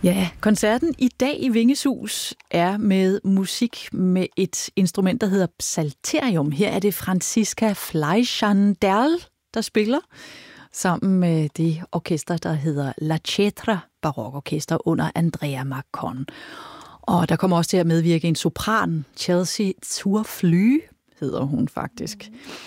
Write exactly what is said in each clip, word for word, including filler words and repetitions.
Ja, koncerten i dag i Vingesus er med musik med et instrument, der hedder psalterium. Her er det Franziska Fleischanderl, der spiller, sammen med det orkester, der hedder La Cetra Barokorkester under Andrea Marcon. Og der kommer også til at medvirke en sopran, Chelsea Zurflüh, hedder hun faktisk.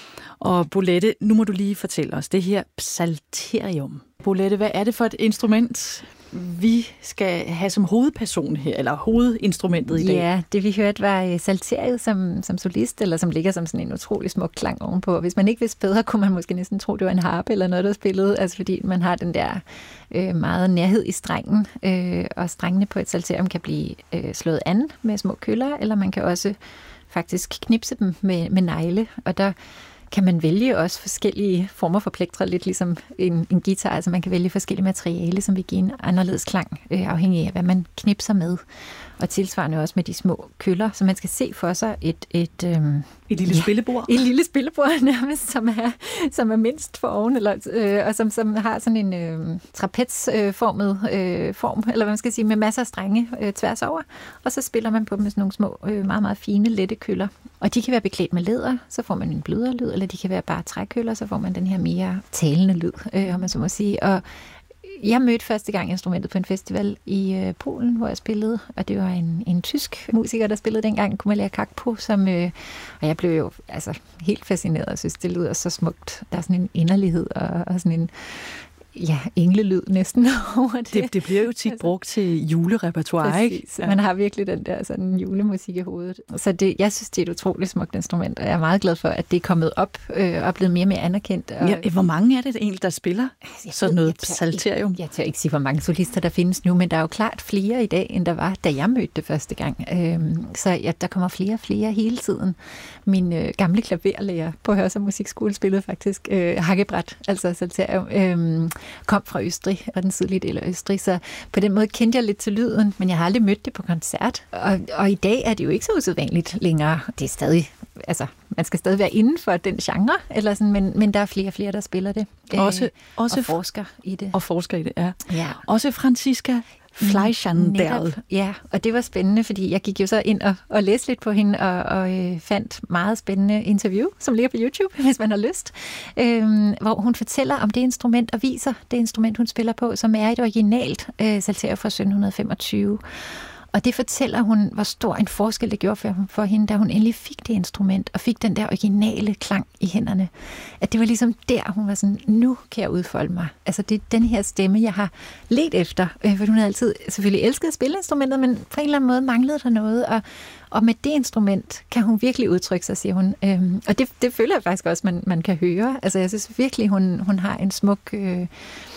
Og Bolette, nu må du lige fortælle os det her psalterium. Bolette, hvad er det for et instrument, vi skal have som hovedperson her, eller hovedinstrumentet i dag? Ja, det vi hørte var psalteriet som, som solist, eller som ligger som sådan en utrolig smuk klang ovenpå. Hvis man ikke vidste bedre, kunne man måske næsten tro, det var en harpe eller noget, der spillede, altså fordi man har den der øh, meget nærhed i strengen, øh, og strengene på et psalterium kan blive øh, slået an med små køller, eller man kan også faktisk knipse dem med, med negle, og der kan man vælge også forskellige former for plektrer, lidt ligesom en, en guitar. Altså man kan vælge forskellige materiale, som vil give en anderledes klang, øh, afhængig af, hvad man knipser med. Og tilsvarende også med de små køller, så man skal se for sig et... Et, øhm, et lille ja, spillebord? Et lille spillebord nærmest, som er, som er mindst for oven, eller, øh, og som, som har sådan en øh, trapezformet øh, form, eller hvad man skal sige, med masser af strenge øh, tværs over. Og så spiller man på dem med sådan nogle små, øh, meget, meget fine, lette køller. Og de kan være beklædt med læder, så får man en blødere lyd, eller de kan være bare trækøller, så får man den her mere talende lyd, øh, om man så må sige. Og jeg mødte første gang instrumentet på en festival i øh, Polen, hvor jeg spillede, og det var en, en tysk musiker, der spillede dengang, Kumalia Kakpo, som, øh, og jeg blev jo altså, helt fascineret og synes, det lyder så smukt. Der er sådan en inderlighed og, og sådan en ja, englelyd næsten over det. Det, det bliver jo tit altså, brugt til julerepertoire, præcis, ikke? Ja. Man har virkelig den der sådan julemusik i hovedet. Så det, jeg synes, det er et utroligt smukt instrument, og jeg er meget glad for, at det er kommet op øh, og er blevet mere og mere anerkendt. Og ja, hvor mange er det egentlig, der spiller sådan noget psalterium? Jeg tør ikke sige, hvor mange solister der findes nu, men der er jo klart flere i dag, end der var, da jeg mødte det første gang. Øhm, så ja, der kommer flere og flere hele tiden. Min øh, gamle klaverlærer på Hørsholm Musikskole spillede faktisk øh, hakkebræt, altså psalterium. Øh, kom fra Østrig, og den sydlige del af Østrig, så på den måde kendte jeg lidt til lyden, men jeg har aldrig mødt det på koncert. Og, og i dag er det jo ikke så usædvanligt længere. Det er stadig, altså, man skal stadig være inden for den genre, eller sådan, men, men der er flere og flere, der spiller det. Også, øh, også og forsker i det. Og forsker i det, ja. ja. Også Franziska Fleischanderl. Ja, og det var spændende, fordi jeg gik jo så ind og, og læste lidt på hende, og, og øh, fandt meget spændende interview, som ligger på YouTube, hvis man har lyst, øh, hvor hun fortæller om det instrument, og viser det instrument, hun spiller på, som er et originalt øh, psalterium fra sytten femogtyve. Og det fortæller hun, hvor stor en forskel det gjorde for, for hende, da hun endelig fik det instrument, og fik den der originale klang i hænderne. At det var ligesom der, hun var sådan, nu kan jeg udfolde mig. Altså det er den her stemme, jeg har let efter. Øh, for hun havde altid selvfølgelig elsket at spille instrumentet, men på en eller anden måde manglede der noget. Og, og med det instrument kan hun virkelig udtrykke sig, siger hun. Øhm, og det, det føler jeg faktisk også, man, man kan høre. Altså jeg synes virkelig, hun, hun har en smuk... Øh,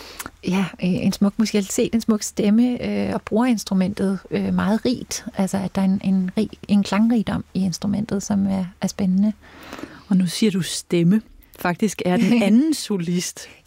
Ja, en smuk musikalitet, en smuk stemme, øh, og bruger instrumentet øh, meget rigt. Altså, at der er en, en, rig, en klangrigdom i instrumentet, som er, er spændende. Og nu siger du stemme. Faktisk er den anden solist